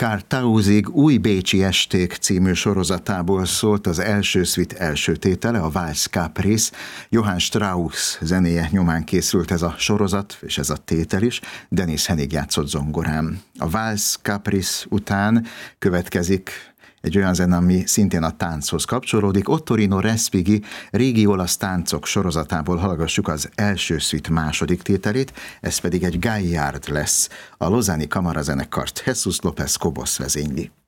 Karl Tausig Új bécsi esték című sorozatából szólt az első szvit első tétele, a Valse Caprice. Johann Strauss zenéje nyomán készült ez a sorozat, és ez a tétel is. Denis Hennig játszott zongorán. A Valse Caprice után következik egy olyan zene, ami szintén a tánchoz kapcsolódik. Ottorino Respighi régi olasz táncok sorozatából hallgassuk az első szvit második tételét, ez pedig egy Gaillard lesz. A Lausanne-i kamarazenekart Jesus López Cobos vezényli.